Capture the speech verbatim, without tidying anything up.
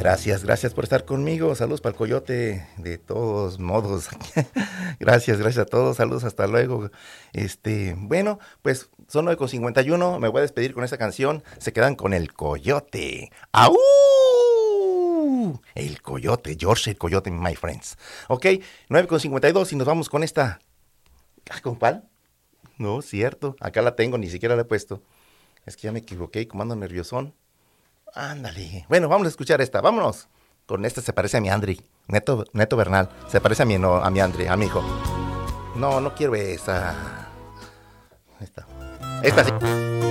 Gracias, gracias por estar conmigo. Saludos para el coyote de todos modos. Gracias, gracias a todos. Saludos, hasta luego. Este, bueno, pues son nueve con cincuenta y uno. Me voy a despedir con esta canción. Se quedan con el coyote. ¡Au! El coyote, George el coyote, my friends. Ok, nueve con cincuenta y dos y nos vamos con esta. ¿Con cuál? No, cierto. Acá la tengo, ni siquiera la he puesto. Es que ya me equivoqué, como ando nerviosón. Ándale. Bueno, vamos a escuchar esta. Vámonos. Con esta se parece a mi Andri. Neto, Neto Bernal. Se parece a mi, no, a mi Andri, a mi hijo. No, no quiero esa. Esta. Esta sí.